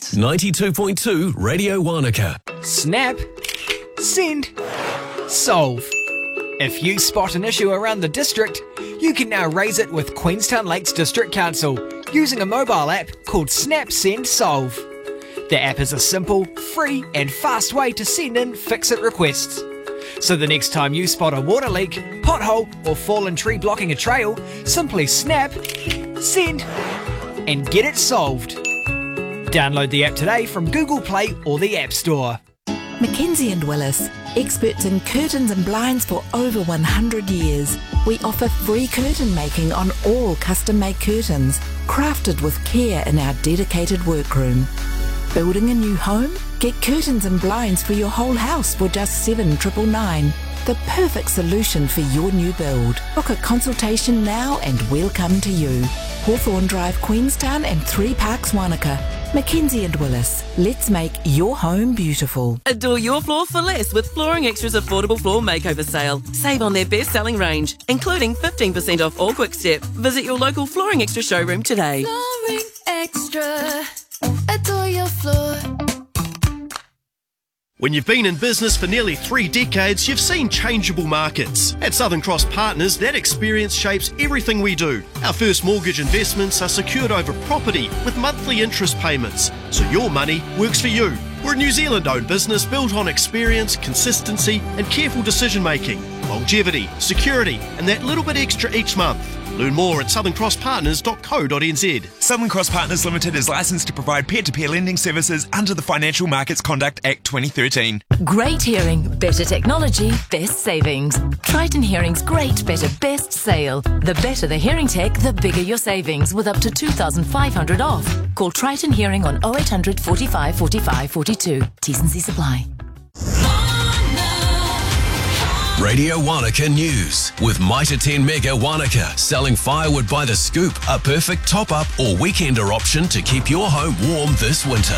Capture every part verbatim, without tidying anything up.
News. ninety-two point two Radio Wanaka. Snap, send, solve. If you spot an issue around the district, you can now raise it with Queenstown Lakes District Council using a mobile app called Snap Send Solve. The app is a simple, free and fast way to send in fix-it requests. So the next time you spot a water leak, pothole or fallen tree blocking a trail, simply snap, send and get it solved. Download the app today from Google Play or the App Store. Mackenzie and Willis, experts in curtains and blinds for over one hundred years. We offer free curtain making on all custom-made curtains, crafted with care in our dedicated workroom. Building a new home? Get curtains and blinds for your whole house for just seven thousand nine hundred ninety-nine. The perfect solution for your new build. Book a consultation now and we'll come to you. Hawthorne Drive, Queenstown and Three Parks, Wanaka. Mackenzie and Willis. Let's make your home beautiful. Adore your floor for less with Flooring Extra's affordable floor makeover sale. Save on their best-selling range, including fifteen percent off all Quick Step. Visit your local Flooring Extra showroom today. Flooring Extra. Adore your floor. When you've been in business for nearly three decades, you've seen changeable markets. At Southern Cross Partners, that experience shapes everything we do. Our first mortgage investments are secured over property with monthly interest payments, so your money works for you. We're a New Zealand-owned business built on experience, consistency and careful decision-making, longevity, security and that little bit extra each month. Learn more at southern cross partners dot co dot n z. Southern Cross Partners Limited is licensed to provide peer-to-peer lending services under the Financial Markets Conduct Act twenty thirteen. Great hearing, better technology, best savings. Triton Hearing's Great, Better, Best sale. The better the hearing tech, the bigger your savings with up to two thousand five hundred off. Call Triton Hearing on oh eight hundred, forty-five, forty-five, forty-two. T's and C's apply. Radio Wanaka News with Mitre ten Mega Wanaka, selling firewood by the scoop, a perfect top-up or weekender option to keep your home warm this winter.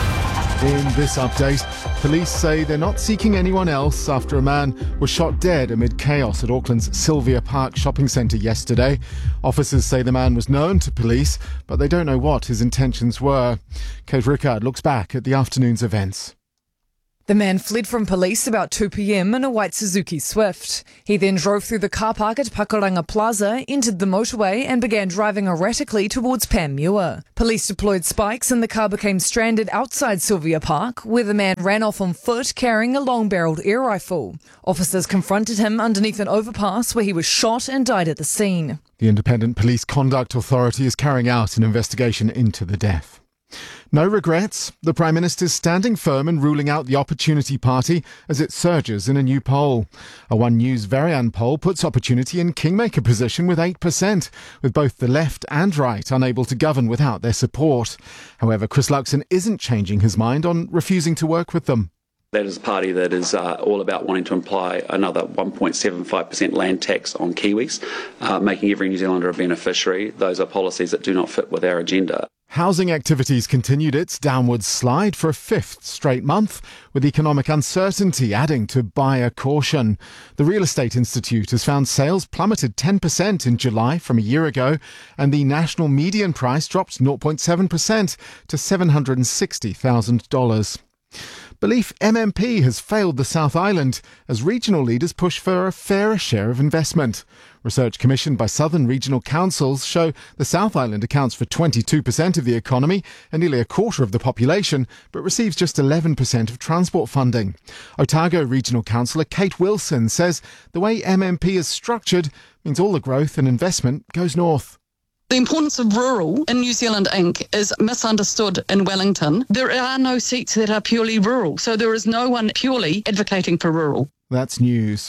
In this update, police say they're not seeking anyone else after a man was shot dead amid chaos at Auckland's Sylvia Park shopping centre yesterday. Officers say the man was known to police, but they don't know what his intentions were. Kate Rickard looks back at the afternoon's events. The man fled from police about two p.m. in a white Suzuki Swift. He then drove through the car park at Pakuranga Plaza, entered the motorway and began driving erratically towards Panmure. Police deployed spikes and the car became stranded outside Sylvia Park, where the man ran off on foot carrying a long-barrelled air rifle. Officers confronted him underneath an overpass where he was shot and died at the scene. The Independent Police Conduct Authority is carrying out an investigation into the death. No regrets. The Prime Minister's standing firm in ruling out the Opportunity Party as it surges in a new poll. A One News Varian poll puts Opportunity in kingmaker position with eight percent, with both the left and right unable to govern without their support. However, Chris Luxon isn't changing his mind on refusing to work with them. That is a party that is uh, all about wanting to imply another one point seven five percent land tax on Kiwis, uh, making every New Zealander a beneficiary. Those are policies that do not fit with our agenda. Housing activities continued its downward slide for a fifth straight month, with economic uncertainty adding to buyer caution. The Real Estate Institute has found sales plummeted ten percent in July from a year ago, and the national median price dropped zero point seven percent to seven hundred sixty thousand dollars. Belief M M P has failed the South Island as regional leaders push for a fairer share of investment. Research commissioned by Southern Regional Councils show the South Island accounts for twenty-two percent of the economy and nearly a quarter of the population, but receives just eleven percent of transport funding. Otago Regional Councillor Kate Wilson says the way M M P is structured means all the growth and investment goes north. The importance of rural in New Zealand Incorporated is misunderstood in Wellington. There are no seats that are purely rural, so there is no one purely advocating for rural. That's news.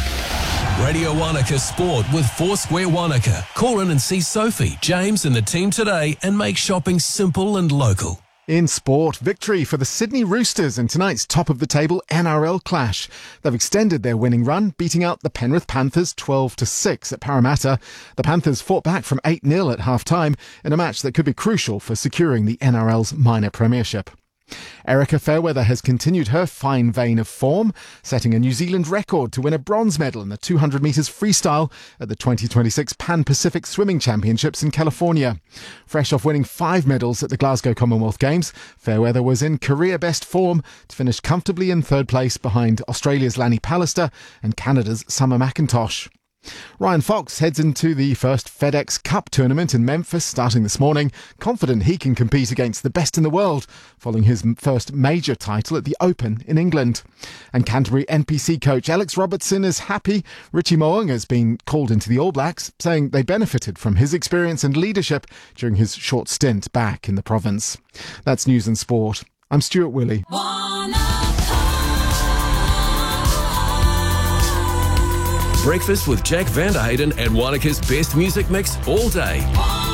Radio Wanaka Sport with Foursquare Wanaka. Call in and see Sophie, James and the team today and make shopping simple and local. In sport, victory for the Sydney Roosters in tonight's top-of-the-table N R L clash. They've extended their winning run, beating out the Penrith Panthers twelve to six at Parramatta. The Panthers fought back from eight nil at half-time in a match that could be crucial for securing the N R L's minor premiership. Erica Fairweather has continued her fine vein of form, setting a New Zealand record to win a bronze medal in the two hundred metres freestyle at the twenty twenty-six Pan-Pacific Swimming Championships in California. Fresh off winning five medals at the Glasgow Commonwealth Games, Fairweather was in career-best form to finish comfortably in third place behind Australia's Lanny Pallister and Canada's Summer McIntosh. Ryan Fox heads into the first FedEx Cup tournament in Memphis starting this morning, confident he can compete against the best in the world, following his first major title at the Open in England. And Canterbury N P C coach Alex Robertson is happy Richie Mo'unga has been called into the All Blacks, saying they benefited from his experience and leadership during his short stint back in the province. That's news and sport. I'm Stuart Willey. Breakfast with Jack Van der Hayden and Wanaka's best music mix all day.